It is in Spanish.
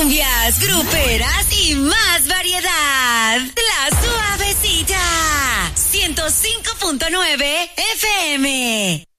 cumbias, gruperas y más variedad. La Suavecita, 105.9 FM.